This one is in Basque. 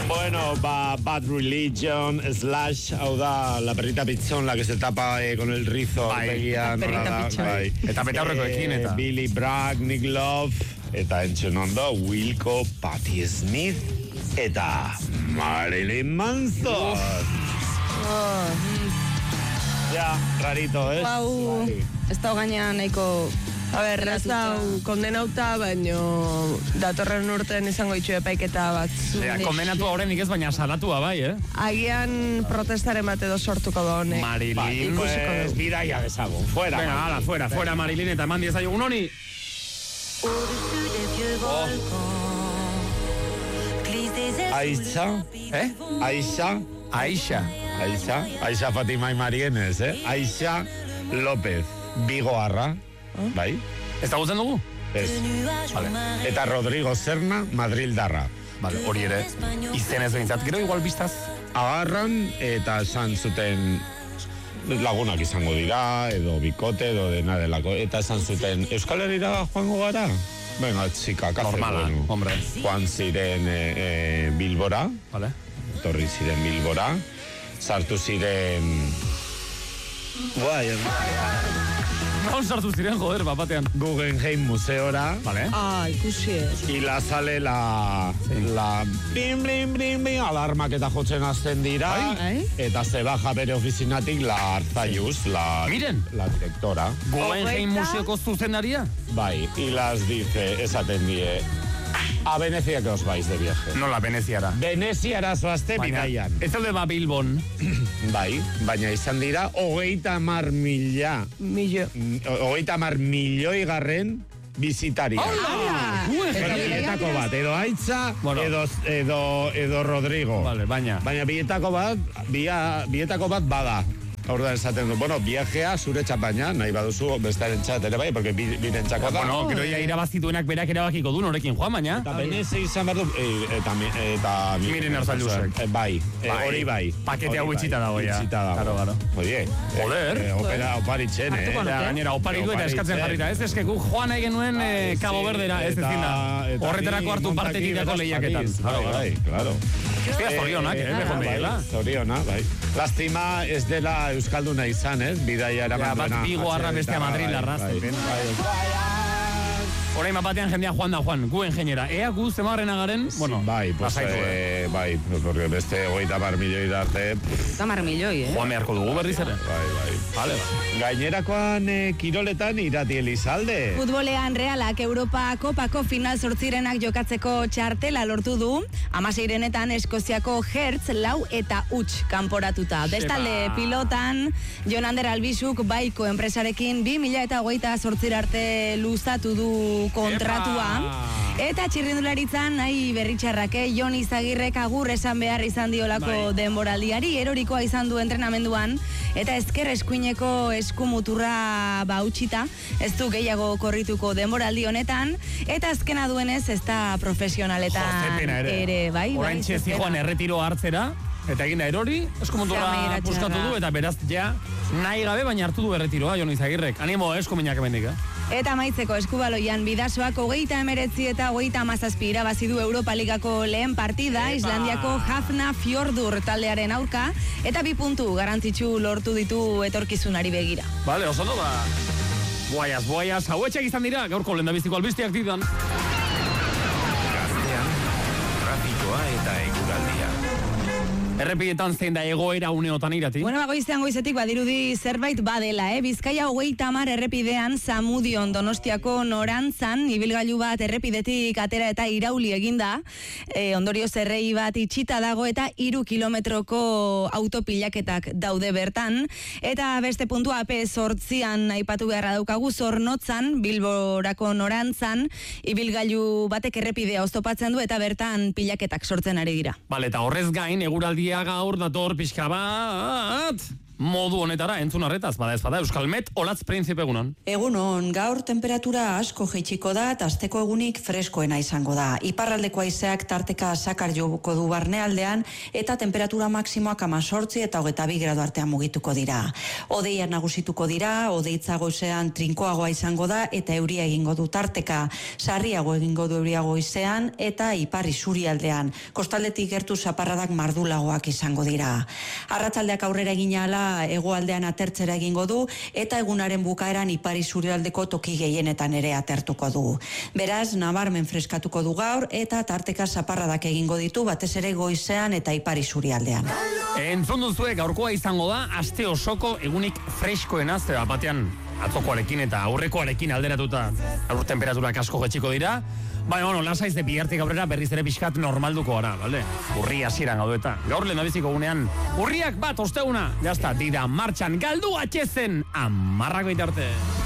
Bueno, Bad Religion, Slash, hau da, la perrita pichón, la que se tapa con el rizo. Perrita pichón. Eta betaurrekoekin, eta. Billy Bragg, Nick Love, eta entzun ondo, Wilco, Patti Smith, eta Marilyn Manson. Ja, rarito, ez? Hau, ez da gainean nahiko... A ber, ez da kondenauta, baino datorren urtean izango itxu epaiketa bat. Kondenatu horrenik ez, baina salatua bai, Agian protestaren bat edo sortuko da honek. Marilyn, pues, bidaia dezago. Fuera, venga, ala, fuera Marilyn, eta eman diezaiogun honi. Aixa Fatima y Marienes, Aixa López, Bigoarra, bai? Ez da gutzen dugu? Ez. Vale. Eta Rodrigo Serna, Madrildarra. Vale, hori ere, izen ez behintzat, gero igual biztaz? Agarran eta esan zuten lagunak izango dira, edo bikote, edo dena delako, eta esan zuten, Euskal Herrira joango gara? Venga, txika, kafe. Normala, bueno. hombre. Joan ziren Bilbora, vale. Torri ziren Bilbora, sartu ziren... Non sartu ziren, joder, batean. Guggenheim Museora. Vale. Ikusi ez. Y la sale la bim, bim, bim, bim, alarmak eta jotzen azten dira. Eta se baja bere oficinatik la Arzayus, la directora. Guggenheim Museoko zuzendaria? Bai, y las dice, esaten die, a Venecia que os vais de viaje. No, la Veneziara. Veneziara zoazte bidaian. Ez daude ba Bilbon. Bai, baina izan dira, 30 milioi garren bizitaria. Eta bietako bat, edo Aitza, edo Rodrigo. Vale, baina bietako bat bada. Horda esaten du, bueno, viajea zure txapaina, nahi baduzu bestaren txat ere bai, porque biren txako da. Bueno, gero ya irabazituenak berak erabakiko du norekin joan, baina. Eta Beneze izan behar du, eta... Miren Arzayusek. Bai, hori bai. Pakete hau itxita dago ya. Itxita dago. Claro. Oie, oparitzen, Gainera, opari du eta eskatzen jarrita. Ez eske guk joan nahi genuen Cabo Verdera, ez ezin da. Horretarako hartu partekidako lehiaketan. Claro. Zorionak, bai. Lastima ez dela euskalduna izan, bidaia eraman duena. Bat Bigoarra bestea Madrilarra. Orain batean jendea Juan, gu engenera. Ea gu zemarrena garen, bueno, bai, porque beste 30 milioi darte. 30 milioi, Juan beharko dugu berriz ere. Bai. Vale. Gainerakoan kiroletan Irati Elizalde. Futbolean Realak Europa Kopako final zortzirenak jokatzeko txartela lortu du. 16renetan Eskoziako Hertz 4 eta huts kanporatuta. Bestalde pilotan Jon Ander Albizuk Baiko enpresarekin 2028 arte luzatu du kontratua. Eta txirrindularitzan nahi berritxarrake Jon Izagirrek agur esan behar izan diolako denboraldiari, erorikoa izan du entrenamenduan, eta ezker eskuineko eskumuturra bautxita, ez du gehiago korrituko denboraldi honetan, eta azkena duenez ez da profesionaletan ere, bai? Orain txezi joan erretiro hartzera, eta eginda erori, eskumuturra puskatu du, eta beraz ja nahi gabe, baina hartu du erretiroa Jon Izagirrek. Animo eskuminak emendik, Eta amaitzeko eskubaloian Bidasoak 39 eta 37 irabazi du Europa Ligako lehen partida, Islandiako Hafna Fjordur taldearen aurka, eta 2 puntu garrantzitsu lortu ditu etorkizunari begira. Vale, oso no da. Boaiaz, hauetxak izan dira, gaurko lehendabiziko albisteak didan. Gaztean, trafikoa eta eguraldia. Errepidetan zein da egoera uneotan Irati? Bueno, goizetik badirudi zerbait badela, Bizkaia 30 errepidean Zamudion Donostiako norantzan, ibilgailu bat errepidetik atera eta irauli eginda, ondorio zerrei bat itxita dago eta 3 kilometroko autopilaketak daude bertan, eta beste puntua AP8an aipatu beharra daukagu, Zornotzan, Bilborako norantzan, ibilgailu batek errepidea oztopatzen du eta bertan pilaketak sortzen ari dira. Bale, eta horrez gain, eguraldia gaur dator pixka bat modu honetara entzun arretaz, bada ez bada, Euskalmet, Olatz Printzipe egunon. Egunon, gaur temperatura asko jaitsiko da eta asteko egunik freskoena izango da. Iparraldeko haizeak tarteka sakar joko du barnealdean eta temperatura maksimoak 18 eta 22 gradu artean mugituko dira. Hodeiak nagusituko dira, hodeitza goizean trinkoagoa izango da eta euria egingo du tarteka. Sarriago egingo du euria goizean eta ipar isurialdean. Kostaldetik gertu zaparradak mardulagoak izango dira. Arratsaldeak aurrera egin ahala hegoaldean atertzera egingo du eta egunaren bukaeran ipar isurialdeko toki gehienetan ere atertuko du. Beraz, nabarmen freskatuko du gaur eta tarteka zaparradak egingo ditu batez ere goizean eta ipar isurialdean. Entzun duzue gaurkoa izango da aste osoko egunik freskoena, zera batean atzokoarekin eta aurrekoarekin alderatuta aur temperaturak asko jaitsiko dira. Baina, bueno, lasaiz de bihartik aurrera berriz ere pixkat normalduko gara, bale? Urri hasieran gaudu eta gaur lehendabiziko gunean urriak bat osteuna, jazta, dira martxan galdu atxezen 10 bitarte.